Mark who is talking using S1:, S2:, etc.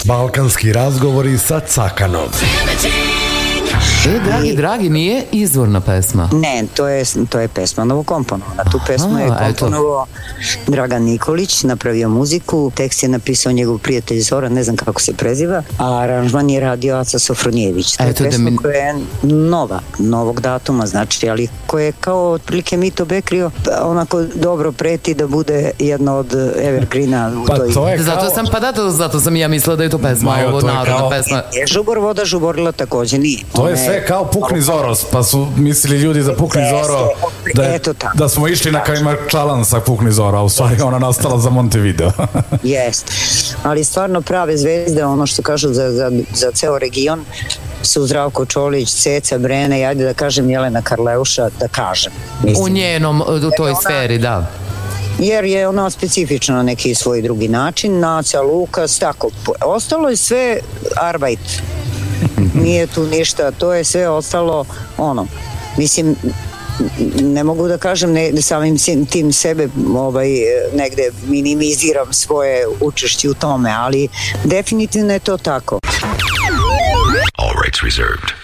S1: Balkanski razgovori sa Cakanom.
S2: Dragi, nije izvorna pesma.
S3: Ne, to je pesma novokomponovana. Tu pesmu je komponovao Dragan Nikolić, napravio muziku, tekst je napisao njegov prijatelj Zoran, ne znam kako se preziva, a aranžman je radio Aca Sofronijević. To je pesma koja je novog datuma, znači, ali koja je kao otprilike Mito Bekrio, onako dobro preti da bude jedna od evergreena u toj...
S2: Zato sam ja mislila da je to pesma, ovo narodna pesma.
S3: Žubor voda žuborila takođe nije.
S4: To je sve kao Pukni Zoros, pa su mislili ljudi za Pukni Zoro da smo išli na Kajmakčalan sa Pukni Zoro, a u stvari ona nastala za Montevideo.
S3: Jeste, ali stvarno prave zvezde, ono što kažu za ceo region, su Zdravko Čolić, Ceca Brene i ajde da kažem Jelena Karleuša, da kažem.
S2: U njenom, u toj sferi, da.
S3: Jer je ona specifična na neki svoj drugi način, Naca, Lukas, tako. Ostalo je sve arbajt. Nije tu ništa, to je sve ostalo mislim, ne mogu da kažem samim tim sebe negde minimiziram svoje učešće u tome, ali definitivno je to tako.
S5: All rights reserved.